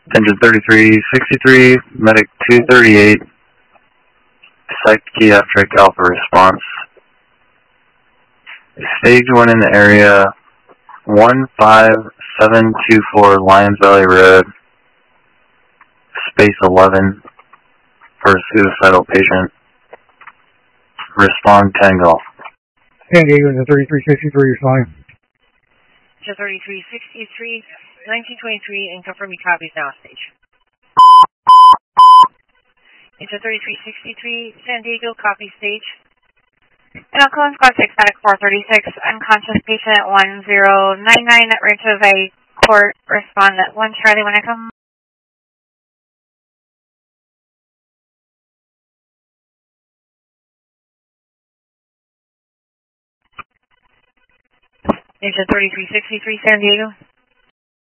Engine 3363, medic 238, psychiatric alpha response. Stage 1 in the area, 15724 Lions Valley Road, space 11, for a suicidal patient. Respond 10 Golf. San Diego, the 3363, you're fine. 3363, 1923, and confirm you copies now, stage. Into 3363, San Diego, copy stage. And I'll call in squad 6, static 436, unconscious patient at 1099 at Rancho Bay Court, respond at 1 Charlie when I come. Into 3363, San Diego.